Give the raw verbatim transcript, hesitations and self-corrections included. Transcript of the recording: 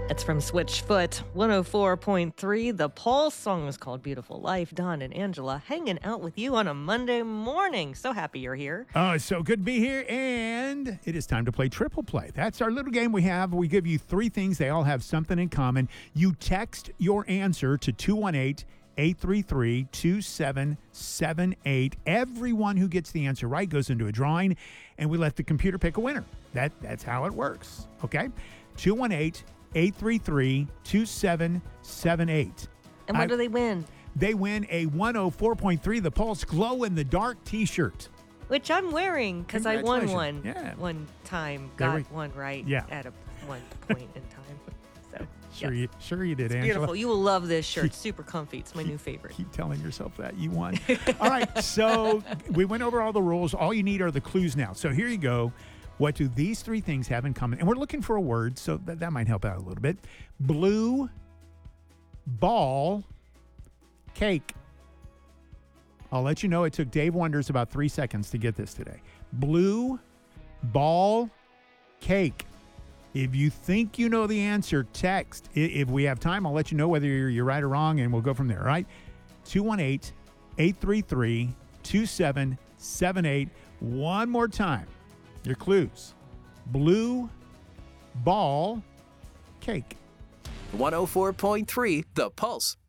It's from Switchfoot, one oh four point three. The Pulse song is called Beautiful Life. Don and Angela hanging out with you on a Monday morning. So happy you're here. Oh, it's so good to be here. And it is time to play Triple Play. That's our little game we have. We give you three things. They all have something in common. You text your answer to two one eight, eight three three, two seven seven eight. Everyone who gets the answer right goes into a drawing, and we let the computer pick a winner. That That's how it works. Okay? two one eight, eight three three, two seven seven eight. And what I, do they win? They win a one oh four point three The Pulse Glow in the Dark t-shirt. Which I'm wearing because I won one yeah. one time. There Got we, one right yeah. at a one point in time. So Sure, yes. you, sure you did, It's Angela. beautiful. You will love this shirt. It's super comfy. It's my new favorite. Keep telling yourself that you won. All right, so we went over all the rules. All you need are the clues now. So here you go. What do these three things have in common? And we're looking for a word, so that, that might help out a little bit. Blue, ball, cake. I'll let you know it took Dave Wonders about three seconds to get this today. Blue, ball, cake. If you think you know the answer, text. If we have time, I'll let you know whether you're, you're right or wrong, and we'll go from there, all right? two one eight, eight three three, two seven seven eight. One more time. Your clues. Blue, ball, cake. one oh four point three The Pulse.